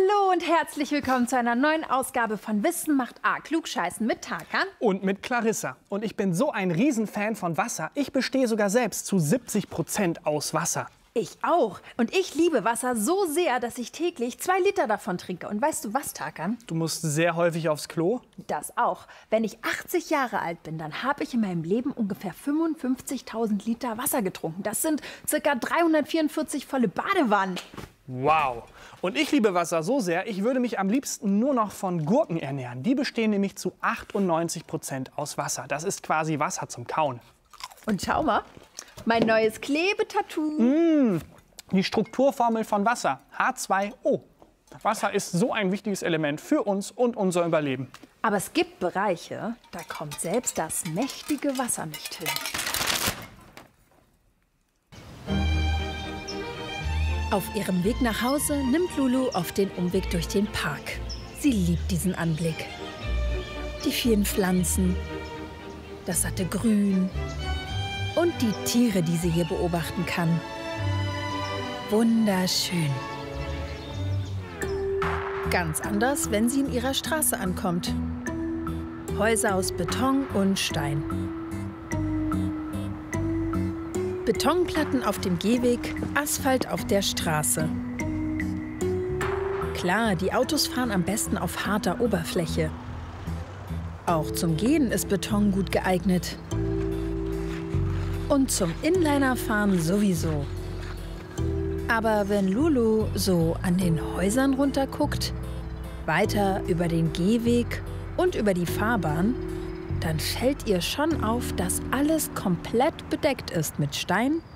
Hallo und herzlich willkommen zu einer neuen Ausgabe von Wissen macht A. Klugscheißen mit Tarkan. Und mit Clarissa. Und ich bin so ein Riesenfan von Wasser. Ich bestehe sogar selbst zu 70% aus Wasser. Ich auch. Und ich liebe Wasser so sehr, dass ich täglich 2 Liter davon trinke. Und weißt du was, Tarkan? Du musst sehr häufig aufs Klo? Das auch. Wenn ich 80 Jahre alt bin, dann habe ich in meinem Leben ungefähr 55.000 Liter Wasser getrunken. Das sind ca. 344 volle Badewannen. Wow. Und ich liebe Wasser so sehr, ich würde mich am liebsten nur noch von Gurken ernähren. Die bestehen nämlich zu 98% aus Wasser. Das ist quasi Wasser zum Kauen. Und schau mal, mein neues Klebetattoo. Die Strukturformel von Wasser, H2O. Wasser ist so ein wichtiges Element für uns und unser Überleben. Aber es gibt Bereiche, da kommt selbst das mächtige Wasser nicht hin. Auf ihrem Weg nach Hause nimmt Lulu oft den Umweg durch den Park. Sie liebt diesen Anblick. Die vielen Pflanzen, das satte Grün und die Tiere, die sie hier beobachten kann. Wunderschön. Ganz anders, wenn sie in ihrer Straße ankommt. Häuser aus Beton und Stein. Betonplatten auf dem Gehweg, Asphalt auf der Straße. Klar, die Autos fahren am besten auf harter Oberfläche. Auch zum Gehen ist Beton gut geeignet. Und zum Inlinerfahren sowieso. Aber wenn Lulu so an den Häusern runterguckt, weiter über den Gehweg und über die Fahrbahn, dann fällt ihr schon auf, dass alles komplett bedeckt ist mit Stein